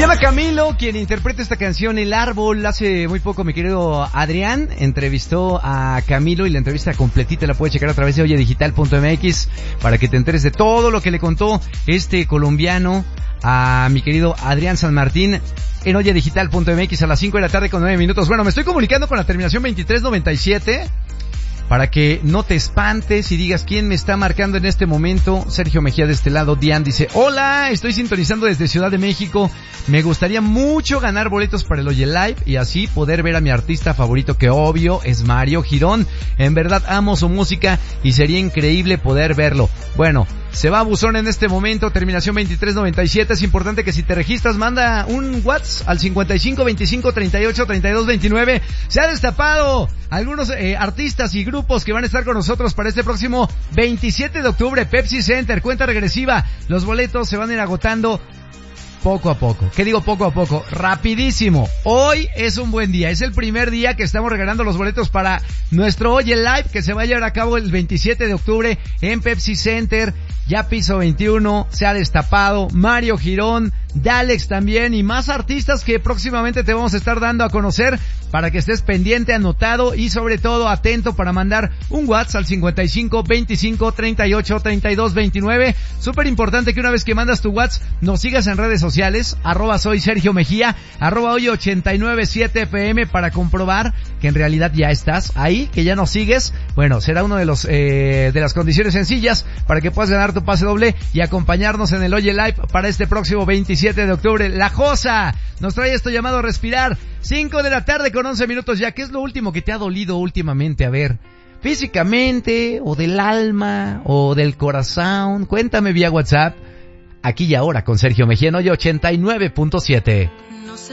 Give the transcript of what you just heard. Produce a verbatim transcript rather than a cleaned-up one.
llama Camilo, quien interpreta esta canción El Árbol. Hace muy poco mi querido Adrián entrevistó a Camilo y la entrevista completita la puedes checar a través de oye digital punto m x para que te enteres de todo lo que le contó este colombiano a mi querido Adrián San Martín en oye digital punto m x a las cinco de la tarde con nueve minutos. Bueno, me estoy comunicando con la terminación veintitrés noventa y siete para que no te espantes y digas quién me está marcando en este momento. Sergio Mejía de este lado. Dian dice: hola, estoy sintonizando desde Ciudad de México. Me gustaría mucho ganar boletos para el Oye Live y así poder ver a mi artista favorito, que obvio es Mario Girón. En verdad amo su música y sería increíble poder verlo. Bueno, se va a buzón en este momento, terminación veintitrés noventa y siete. Es importante que si te registras, manda un WhatsApp al cincuenta y cinco veinticinco treinta y ocho treinta y dos veintinueve. Se ha destapado algunos eh, artistas y grupos que van a estar con nosotros para este próximo veintisiete de octubre, Pepsi Center, cuenta regresiva. Los boletos se van a ir agotando poco a poco. ¿Qué digo poco a poco? Rapidísimo. Hoy es un buen día. Es el primer día que estamos regalando los boletos para nuestro Oye Live, que se va a llevar a cabo el veintisiete de octubre en Pepsi Center. Ya piso veintiuno, se ha destapado. Mario Girón, Dalex también y más artistas que próximamente te vamos a estar dando a conocer para que estés pendiente, anotado y sobre todo atento para mandar un WhatsApp al cincuenta y cinco veinticinco treinta y ocho treinta y dos veintinueve. Súper importante que una vez que mandas tu WhatsApp nos sigas en redes sociales, arroba soy Sergio Mejía, arroba hoy ochenta y nueve siete F M para comprobar que en realidad ya estás ahí, que ya nos sigues. Bueno, será uno de los eh, de las condiciones sencillas para que puedas ganar tu pase doble y acompañarnos en el Oye Live para este próximo veintisiete de octubre. La Josa nos trae esto llamado Respirar. cinco de la tarde con once minutos ya. ¿Qué es lo último que te ha dolido últimamente? A ver, físicamente, o del alma, o del corazón. Cuéntame vía WhatsApp, aquí y ahora con Sergio Mejía en Oye ochenta y nueve punto siete.